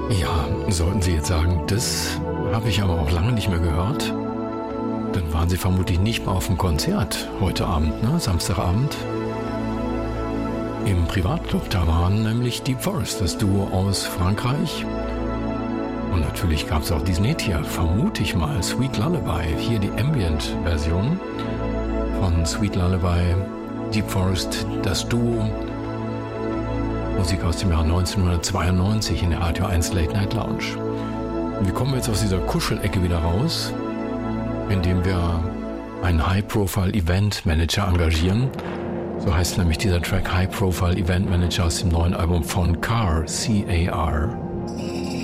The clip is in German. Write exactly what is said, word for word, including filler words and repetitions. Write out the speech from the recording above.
Ja, sollten Sie jetzt sagen, das habe ich aber auch lange nicht mehr gehört, dann waren Sie vermutlich nicht mal auf dem Konzert heute Abend, ne? Samstagabend. Im Privatclub, da waren nämlich Deep Forest, das Duo aus Frankreich. Und natürlich gab es auch diesen Hit hier, vermute ich mal, Sweet Lullaby. Hier die Ambient-Version von Sweet Lullaby, Deep Forest, das Duo. Musik aus dem Jahr neunzehnhundertzweiundneunzig in der Radio eins Late Night Lounge. Und wie kommen wir jetzt aus dieser Kuschelecke wieder raus? Indem wir einen High-Profile-Event-Manager engagieren. So heißt nämlich dieser Track High Profile Event Manager aus dem neuen Album von Car, C A R.